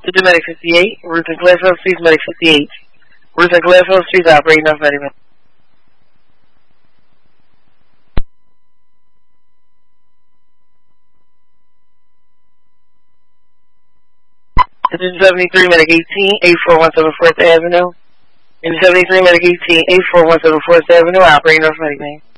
to Medic 58, Ruth and Glenville Street, Medic 58. Ruth and Glenville Street operating off Medic. This is 73 Medic 18, 8417 4th Avenue. And 73 Medic 18, 8417 4th Avenue operating off Medic.